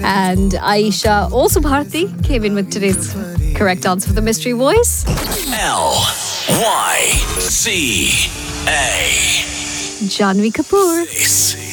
And Aisha, also Bharti, came in with today's correct answer for the mystery voice. Lyca. Janhvi Kapoor.